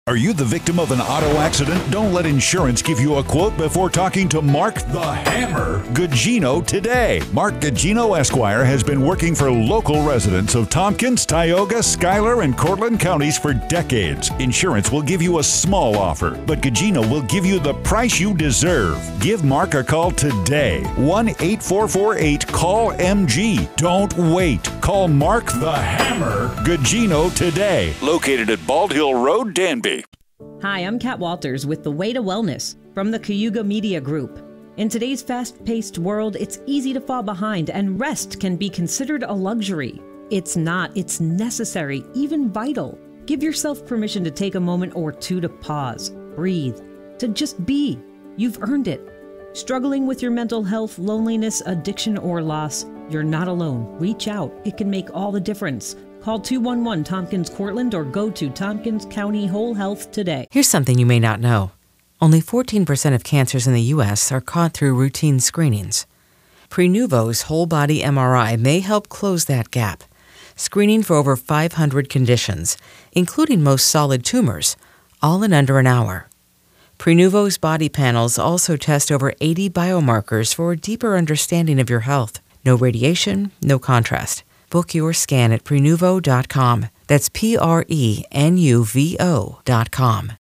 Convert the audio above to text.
Are you the victim of an auto accident? Don't let insurance give you a quote before talking to Mark the Hammer Gugino today. Mark Gugino Esquire has been working for local residents of Tompkins, Tioga, Schuyler, and Cortland counties for decades. Insurance will give you a small offer, but Gugino will give you the price you deserve. Give Mark a call today. 1-8448-CALL-MG. Don't wait. Call Mark the Hammer Gugino today. Located at Bald Hill Road, Danby. Hi, I'm Kat Walters with The Way to Wellness from the Cayuga Media Group. In today's fast-paced world, it's easy to fall behind, and rest can be considered a luxury. It's not. It's necessary, even vital. Give yourself permission to take a moment or two to pause, breathe, to just be. You've earned it. Struggling with your mental health, loneliness, addiction, or loss? You're not alone. Reach out. It can make all the difference. Call 211-TOMPKINS-CORTLAND or go to Tompkins County Whole Health today. Here's something you may not know. Only 14% of cancers in the U.S. are caught through routine screenings. Prenuvo's whole-body MRI may help close that gap, screening for over 500 conditions, including most solid tumors, all in under an hour. Prenuvo's body panels also test over 80 biomarkers for a deeper understanding of your health. No radiation, no contrast. Book your scan at Prenuvo.com. That's Prenuvo.com.